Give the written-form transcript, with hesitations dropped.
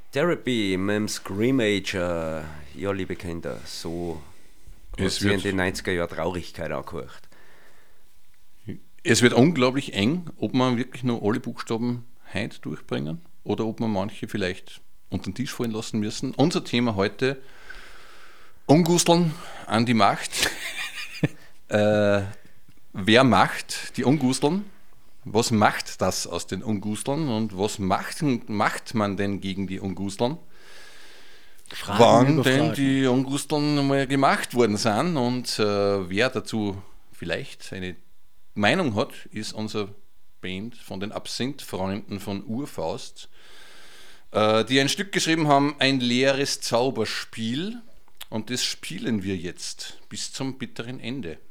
Therapy mit dem Screamager. Ja, liebe Kinder, so hat sie in den 90er Jahren Traurigkeit angehört. Es wird unglaublich eng, ob man wirklich nur alle Buchstaben heute durchbringen oder ob man manche vielleicht unter den Tisch fallen lassen müssen. Unser Thema heute: Ungusteln an die Macht. Wer macht die Ungusteln? Was macht das aus den Ungusteln und was macht man denn gegen die Ungusteln? Wann denn die Ungusteln mal gemacht worden sind und wer dazu vielleicht eine Meinung hat, ist unser Band von den Absinth-Freunden von Urfaust, die ein Stück geschrieben haben, ein leeres Zauberspiel, und das spielen wir jetzt bis zum bitteren Ende.